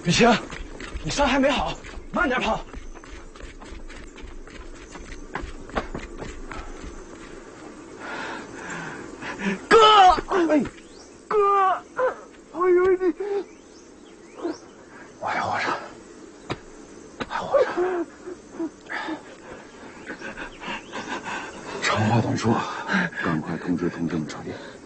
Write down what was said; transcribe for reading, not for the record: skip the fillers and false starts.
雨晴，你伤还没好，慢点跑。哥，哎，哥，我以为你， 我还活着，还活着。长话短说，赶快通知同志们撤离。